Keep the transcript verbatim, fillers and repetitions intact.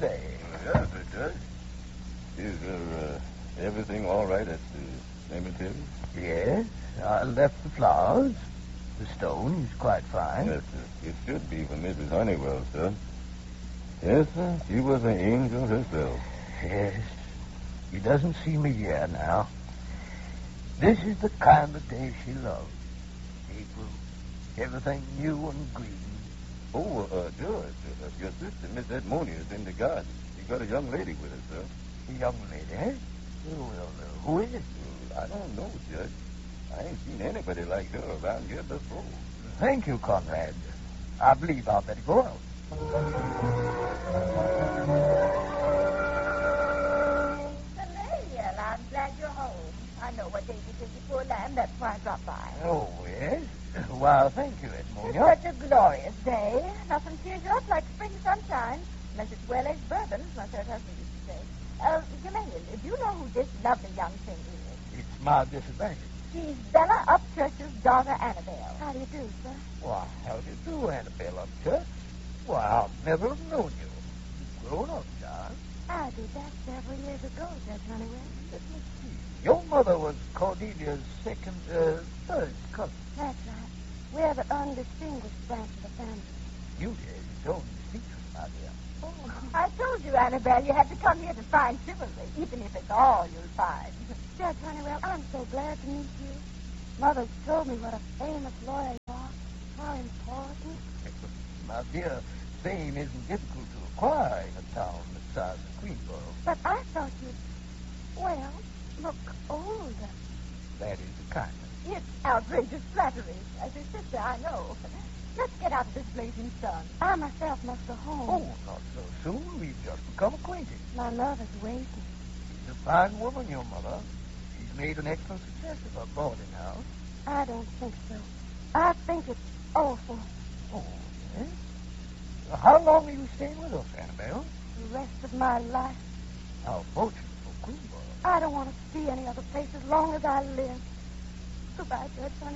day. Yes, it does. Is there uh, everything all right at the cemetery? Yes, I left the flowers. The stone is quite fine. Yes, sir. It should be for Missus Honeywell, sir. Yes, sir. She was an angel herself. Yes. He doesn't see me here now. This is the kind of day she loved. April. Everything new and green. Oh, uh, George, uh, your sister, Miss Edmonia, is in the garden. She got a young lady with her, sir. A young lady, eh? Well, uh, who is it? Well, I don't know, Judge. I ain't seen anybody like her around here before. Thank you, Conrad. I believe I'll better go out. Well, I'm glad you're home. I know what day it is before lamb. That's why I dropped by. Oh, yes? Well, thank you, It's Edmonia. such a glorious day. Nothing cheers you up like spring sunshine. Unless it's well-aged bourbon, as my third husband used to say. Uh, Gamaliel, do you know who this lovely young thing is? It's my disadvantage. She's Bella Upchurch's daughter, Annabelle. How do you do, sir? Why, how do you do, Annabelle Upchurch? Why, I've never have known you. You've grown up, child. I did that several years ago, Judge Honeywell. Let me see. Your mother was Cordelia's second, uh, third cousin. That's right. We're the undistinguished branch of the family. You did. It's only secret, my dear. Oh, I told you, Annabelle, you had to come here to find chivalry, even if it's all you'll find. Judge Honeywell, I'm so glad to meet you. Mother's told me what a famous lawyer you are. How important. My dear, fame isn't difficult to acquire in a town the size of Queensboro. But I thought you'd, well, look older. That is the kindness. It's outrageous flattery. As your sister, I know. Let's get out of this blazing sun. I myself must go home. Oh, not so soon. We've just become acquainted. My mother's waiting. She's a fine woman, your mother. She's made an excellent success of her boarding house. I don't think so. I think it's awful. Oh, yes? Well, how long are you staying with us, Annabelle? The rest of my life. How fortunate for Queensboro. I don't want to see any other place as long as I live. Goodbye, Judge Honey.